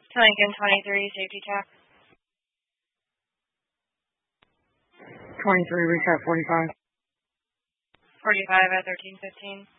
To Lincoln 23, safety tap. 23, reach at 45. 45 at 1315.